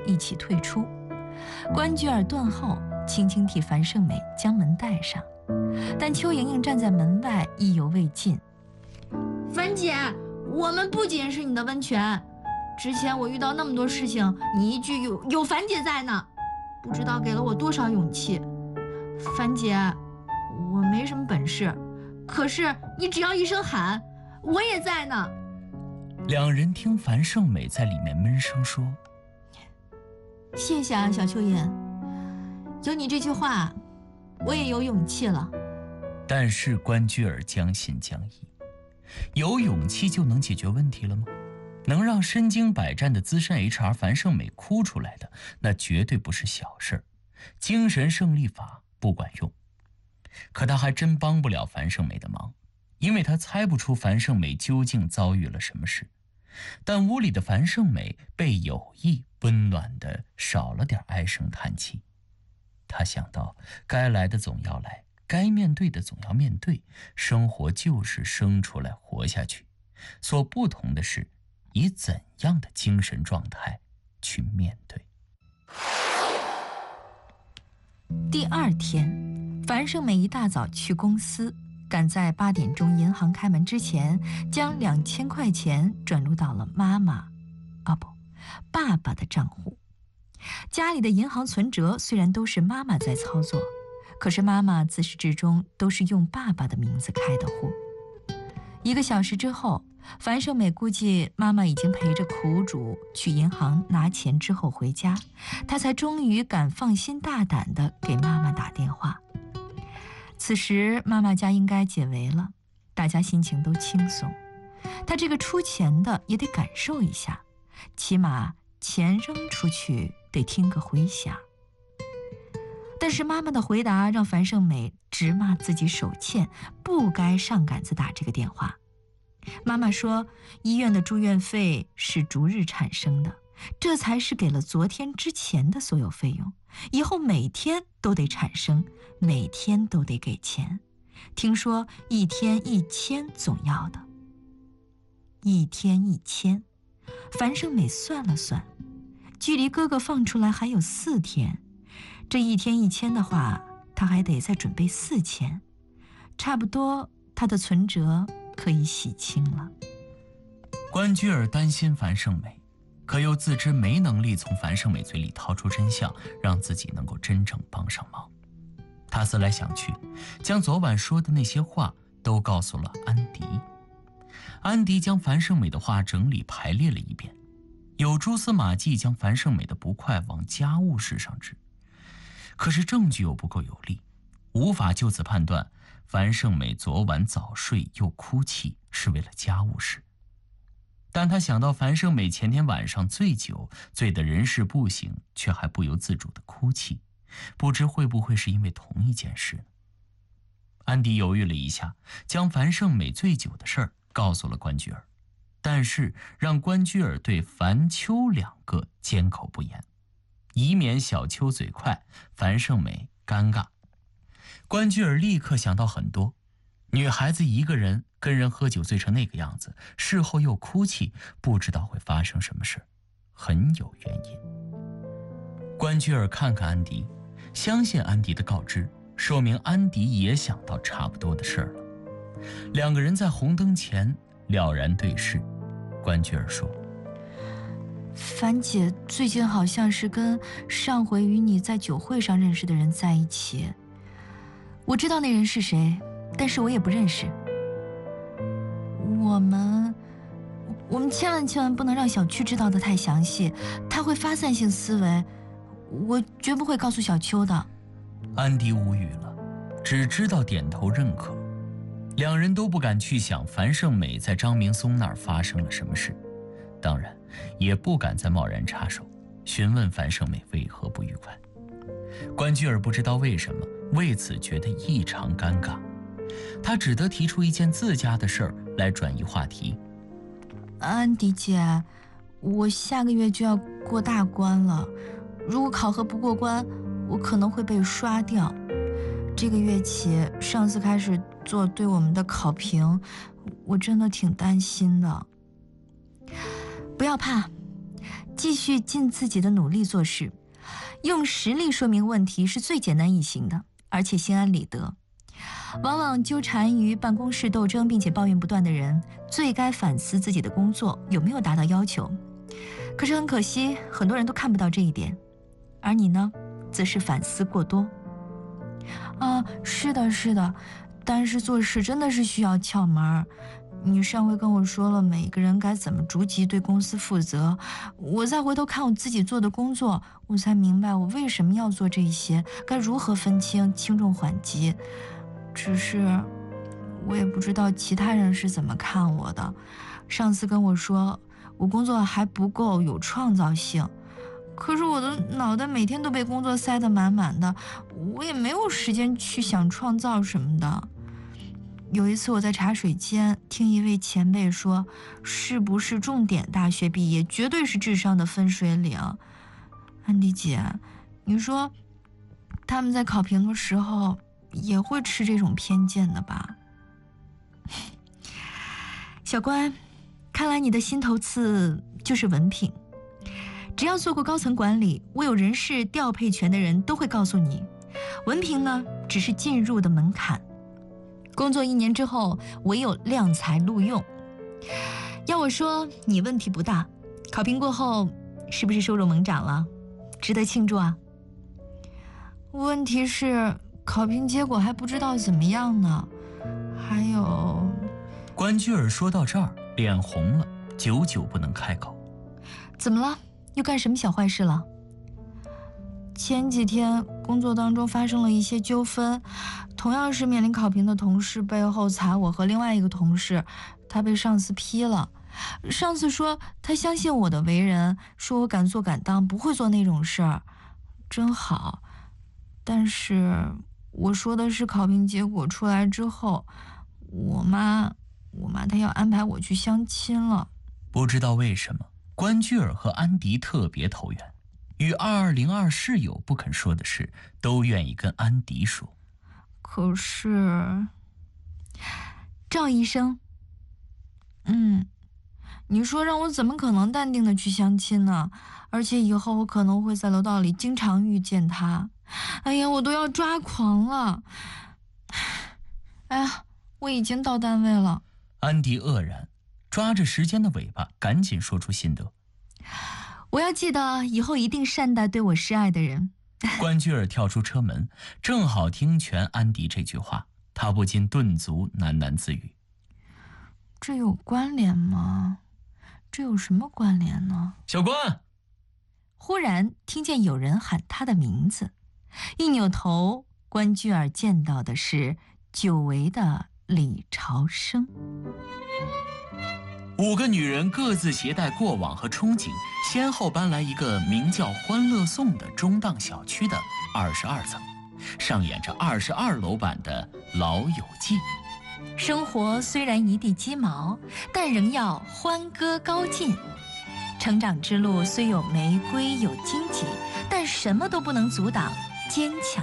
一起退出。关雎尔顿后，轻轻替樊胜美将门带上，但邱莹莹站在门外意犹未尽。 樊姐，我们不仅是你的温泉，之前我遇到那么多事情，你一句有樊姐在呢，不知道给了我多少勇气。樊姐，我没什么本事，可是你只要一声喊，我也在呢。 两人听樊胜美在里面闷声说： 谢谢啊，小蚯蚓，有你这句话，我也有勇气了。 但是关雎尔将信将疑，有勇气就能解决问题了吗？能让身经百战的资深 HR 樊胜美哭出来的，那绝对不是小事儿。精神胜利法不管用，可他还真帮不了樊胜美的忙，因为他猜不出樊胜美究竟遭遇了什么事。但屋里的樊胜美被有意温暖的少了点唉声叹气。他想到该来的总要来，该面对的总要面对，生活就是生出来活下去，所不同的是以怎样的精神状态去面对。 第二天，樊胜美一大早去公司，赶在8点钟银行开门之前，将2000块钱转入到了爸爸的账户。家里的银行存折虽然都是妈妈在操作，可是妈妈自始至终都是用爸爸的名字开的户。1个小时之后，樊胜美估计妈妈已经陪着苦主去银行拿钱之后回家，她才终于敢放心大胆地给妈妈打电话。此时妈妈家应该解围了，大家心情都轻松。她这个出钱的也得感受一下，起码钱扔出去得听个回响。但是妈妈的回答让樊胜美直骂自己手欠，不该上杆子打这个电话。妈妈说，医院的住院费是逐日产生的，这才是给了昨天之前的所有费用，以后每天都得产生，每天都得给钱。听说1天1000总要的。1天1000，樊胜美算了算，距离哥哥放出来还有4天，这1天1000的话，他还得再准备4000，差不多他的存折可以洗清了。 关雎尔担心樊胜美，可又自知没能力从樊胜美嘴里掏出真相，让自己能够真正帮上忙。他思来想去，将昨晚说的那些话都告诉了安迪。安迪将樊胜美的话整理排列了一遍，有蛛丝马迹将樊胜美的不快往家务事上指。可是证据又不够有力，无法就此判断樊胜美昨晚早睡又哭泣是为了家务事。但他想到樊胜美前天晚上醉酒，醉得人事不省，却还不由自主地哭泣，不知会不会是因为同一件事呢？安迪犹豫了一下，将樊胜美醉酒的事儿告诉了关雎尔，但是让关雎尔对樊秋2个缄口不言，以免小秋嘴快，樊胜美尴尬。关雎尔立刻想到很多，女孩子一个人跟人喝酒醉成那个样子，事后又哭泣，不知道会发生什么事，很有原因。关雎尔看看安迪，相信安迪的告知，说明安迪也想到差不多的事儿了。2个人在红灯前了然对视。关雎尔说， 樊姐最近好像是跟上回与你在酒会上认识的人在一起，我知道那人是谁，但是我也不认识。我们千万不能让小区知道的太详细，他会发散性思维，我绝不会告诉小秋的。 安迪无语了，只知道点头认可。2人都不敢去想樊胜美在张明松那儿发生了什么事，当然也不敢再贸然插手询问樊胜美为何不愉快。关雎尔不知道为什么为此觉得异常尴尬，他只得提出一件自家的事儿来转移话题。 安迪姐，我下个月就要过大关了，如果考核不过关，我可能会被刷掉。这个月起，上司开始做对我们的考评，我真的挺担心的。不要怕， 继续尽自己的努力做事。用实力说明问题是最简单易行的，而且心安理得。往往纠缠于办公室斗争并且抱怨不断的人，最该反思自己的工作有没有达到要求。可是很可惜，很多人都看不到这一点，而你呢，则是反思过多。是的，但是做事真的是需要窍门。你上回跟我说了每个人该怎么逐级对公司负责，我再回头看我自己做的工作，我才明白我为什么要做这些，该如何分清轻重缓急。只是我也不知道其他人是怎么看我的。上司跟我说我工作还不够有创造性，可是我的脑袋每天都被工作塞得满满的，我也没有时间去想创造什么的。有一次我在茶水间听一位前辈说，是不是重点大学毕业绝对是智商的分水岭。安迪姐，你说他们在考评的时候也会吃这种偏见的吧？小关，看来你的心头刺就是文凭。只要做过高层管理、握有人事调配权的人都会告诉你，文凭呢只是进入的门槛。工作1年之后，唯有量才录用。要我说，你问题不大。考评过后，是不是收入猛涨了？值得庆祝啊！问题是，考评结果还不知道怎么样呢。还有， 关雎尔说到这儿，脸红了，久久不能开口。 怎么了？又干什么小坏事了？前几天工作当中发生了一些纠纷，同样是面临考评的同事背后踩我和另外一个同事，他被上司批了。上司说他相信我的为人，说我敢做敢当，不会做那种事儿，真好。但是我说的是考评结果出来之后，我妈她要安排我去相亲了。 不知道为什么，关雎尔和安迪特别投缘，与2202室友不肯说的事，都愿意跟安迪说。 可是，赵医生，你说让我怎么可能淡定的去相亲呢？而且以后我可能会在楼道里经常遇见他。哎呀，我都要抓狂了。哎呀，我已经到单位了。 安迪愕然，抓着时间的尾巴，赶紧说出心得。 我要记得以后一定善待对我示爱的人。 关雎尔跳出车门，正好听全安迪这句话，他不禁顿足，喃喃自语： 这有关联吗？这有什么关联呢？ 小关！ 忽然听见有人喊他的名字，一扭头，关雎尔见到的是久违的李朝生。 5个女人各自携带过往和憧憬，先后搬来一个名叫欢乐颂的中档小区的22层，上演着22楼版的《老友记》。 生活虽然一地鸡毛，但仍要欢歌高进。成长之路虽有玫瑰有荆棘，但什么都不能阻挡坚强